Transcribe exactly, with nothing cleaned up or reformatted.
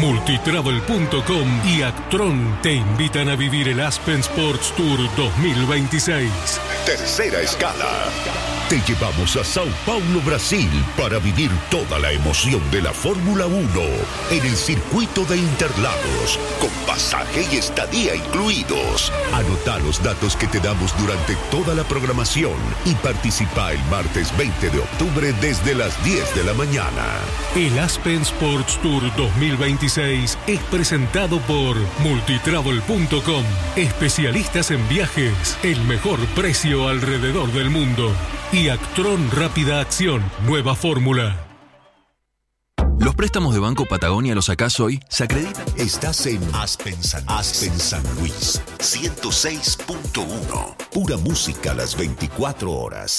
Multitravel punto com y Actron te invitan a vivir el Aspen Sports Tour dos mil veintiséis. Tercera escala. Te llevamos a Sao Paulo, Brasil, para vivir toda la emoción de la Fórmula uno en el circuito de Interlagos, con pasaje y estadía incluidos. Anota los datos que te damos durante toda la programación y participa el martes veinte de octubre desde las diez de la mañana. El Aspen Sports Tour dos mil veintiséis es presentado por Multitravel punto com. Especialistas en viajes, el mejor precio alrededor del mundo. Y Actron Rápida Acción, nueva fórmula. ¿Los préstamos de Banco Patagonia los sacás hoy? ¿Se acreditan? Estás en Aspen San, Aspen San Luis, ciento seis punto uno. Pura música las veinticuatro horas.